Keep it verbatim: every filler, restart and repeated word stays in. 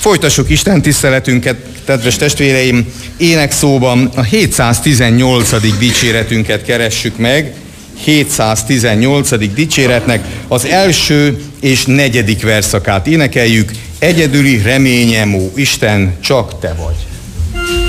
Folytassuk Isten tiszteletünket, kedves testvéreim, énekszóban a hétszáztizennyolcadik dicséretünket keressük meg, hétszáztizennyolcadik dicséretnek az első és negyedik verszakát énekeljük. Egyedüli reményem, ó Isten, csak te vagy.